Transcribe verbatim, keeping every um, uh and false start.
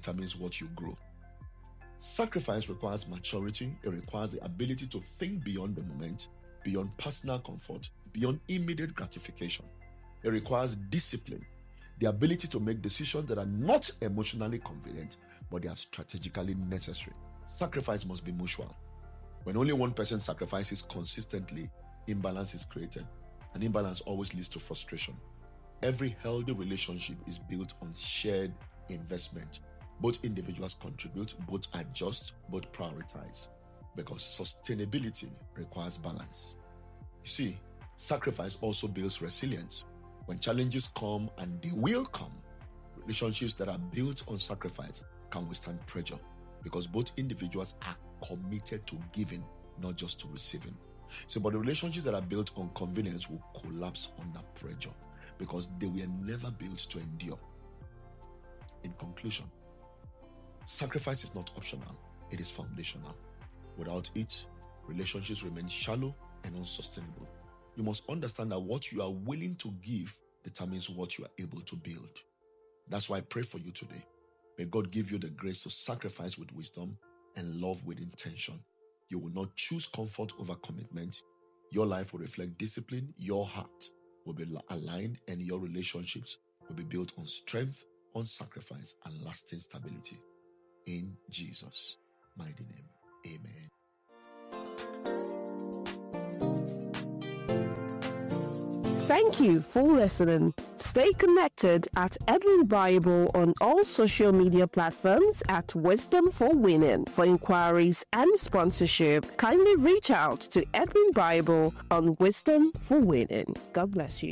determines what you grow. Sacrifice requires maturity. It requires the ability to think beyond the moment, beyond personal comfort, beyond immediate gratification. It requires discipline, the ability to make decisions that are not emotionally convenient, but they are strategically necessary. Sacrifice must be mutual. When only one person sacrifices consistently, imbalance is created, and imbalance always leads to frustration. Every healthy relationship is built on shared investment. Both individuals contribute, both adjust, both prioritize, because sustainability requires balance. You see, sacrifice also builds resilience. When challenges come, and they will come, relationships that are built on sacrifice can withstand pressure, because both individuals are committed to giving, not just to receiving. So, but the relationships that are built on convenience will collapse under pressure, because they were never built to endure. In conclusion, sacrifice is not optional, it is foundational. Without it, relationships remain shallow and unsustainable. You must understand that what you are willing to give determines what you are able to build. That's why I pray for you today. May God give you the grace to sacrifice with wisdom and love with intention. You will not choose comfort over commitment. Your life will reflect discipline. Your heart will be aligned, and your relationships will be built on strength, on sacrifice, and lasting stability. In Jesus' mighty name, amen. Thank you for listening. Stay connected at Edwin Bible on all social media platforms at Wisdom for Winning. For inquiries and sponsorship, kindly reach out to Edwin Bible on Wisdom for Winning. God bless you.